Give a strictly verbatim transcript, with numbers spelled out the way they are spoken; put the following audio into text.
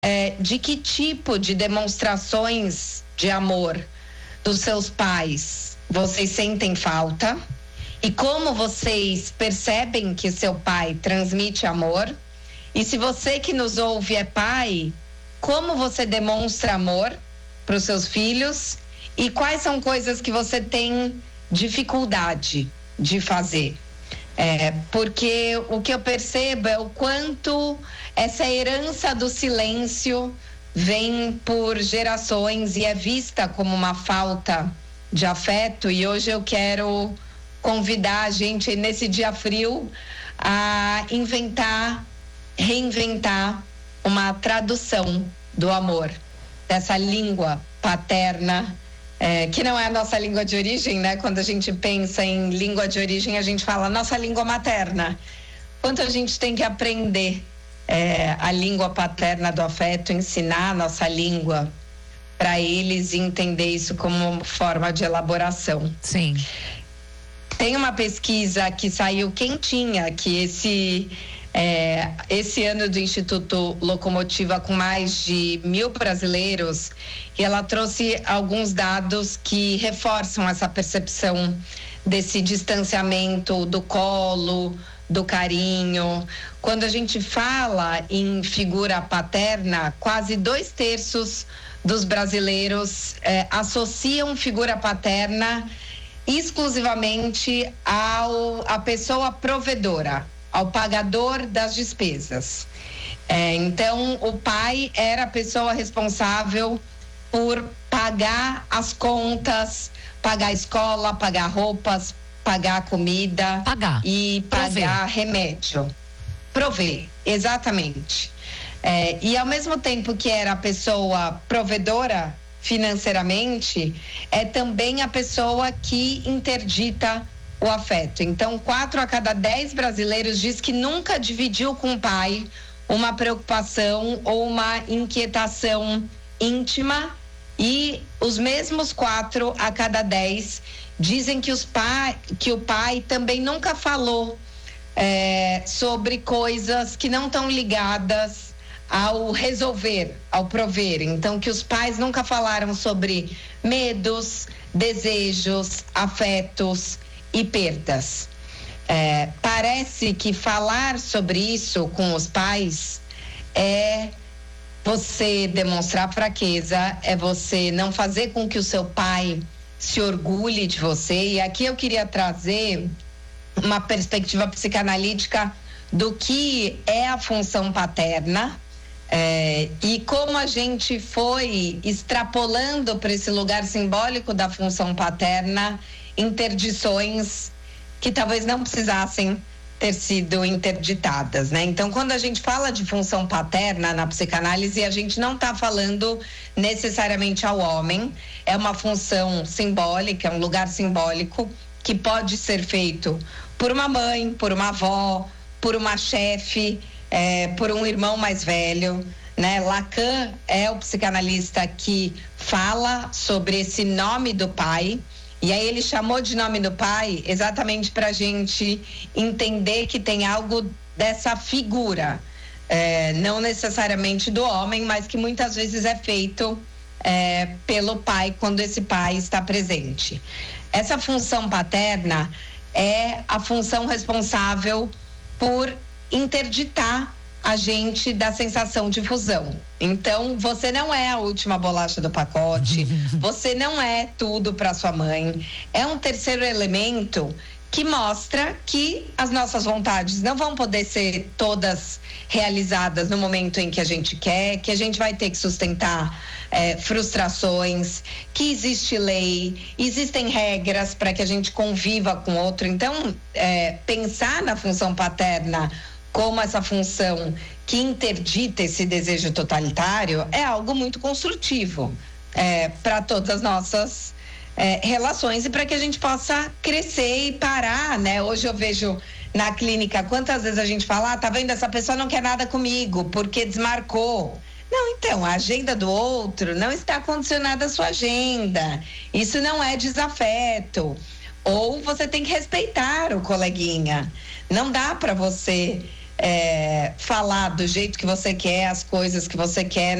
é, de que tipo de demonstrações de amor dos seus pais vocês sentem falta e como vocês percebem que seu pai transmite amor. E se você que nos ouve é pai, como você demonstra amor para os seus filhos e quais são coisas que você tem dificuldade de fazer. É, porque o que eu percebo é o quanto essa herança do silêncio vem por gerações e é vista como uma falta de afeto. E hoje eu quero convidar a gente nesse dia frio a inventar, reinventar uma tradução do amor, dessa língua paterna, é, que não é a nossa língua de origem, né? Quando a gente pensa em língua de origem, a gente fala nossa língua materna. Quanto a gente tem que aprender é, a língua paterna do afeto, ensinar a nossa língua para eles e entender isso como forma de elaboração. Sim. Tem uma pesquisa que saiu quentinha, que esse... É, esse ano do Instituto Locomotiva, com mais de mil brasileiros, e ela trouxe alguns dados que reforçam essa percepção desse distanciamento do colo, do carinho. Quando a gente fala em figura paterna, quase dois terços dos brasileiros é, associam figura paterna exclusivamente ao, à pessoa provedora, ao pagador das despesas. É, então, o pai era a pessoa responsável por pagar as contas, pagar a escola, pagar roupas, pagar comida pagar. e pagar Prover. remédio. Prover, exatamente. É, e ao mesmo tempo que era a pessoa provedora financeiramente, é também a pessoa que interdita o afeto. Então, quatro a cada dez brasileiros diz que nunca dividiu com o pai uma preocupação ou uma inquietação íntima, e os mesmos quatro a cada dez dizem que, os pai, que o pai também nunca falou é, sobre coisas que não estão ligadas ao resolver, ao prover. Então, que os pais nunca falaram sobre medos, desejos, afetos e perdas. É, parece que falar sobre isso com os pais é você demonstrar fraqueza, é você não fazer com que o seu pai se orgulhe de você. E aqui eu queria trazer uma perspectiva psicanalítica do que é a função paterna, é, e como a gente foi extrapolando para esse lugar simbólico da função paterna interdições que talvez não precisassem ter sido interditadas, né? Então, quando a gente fala de função paterna na psicanálise, a gente não está falando necessariamente ao homem, é uma função simbólica, é um lugar simbólico que pode ser feito por uma mãe, por uma avó, por uma chefe, é, por um irmão mais velho, né? Lacan é o psicanalista que fala sobre esse nome do pai. E aí ele chamou de nome do pai exatamente para a gente entender que tem algo dessa figura, é, não necessariamente do homem, mas que muitas vezes é feito é, pelo pai quando esse pai está presente. Essa função paterna é a função responsável por interditar a gente da sensação de fusão. Então, você não é a última bolacha do pacote, você não é tudo para sua mãe. É um terceiro elemento que mostra que as nossas vontades não vão poder ser todas realizadas no momento em que a gente quer, que a gente vai ter que sustentar é, frustrações, que existe lei, existem regras para que a gente conviva com o outro. Então, é, pensar na função paterna como essa função que interdita esse desejo totalitário é algo muito construtivo é, para todas as nossas é, relações e para que a gente possa crescer e parar, né? Hoje eu vejo na clínica quantas vezes a gente fala, ah, tá vendo, essa pessoa não quer nada comigo porque desmarcou. Não, então, a agenda do outro não está condicionada à sua agenda. Isso não é desafeto. Ou você tem que respeitar o coleguinha. Não dá para você é, falar do jeito que você quer, as coisas que você quer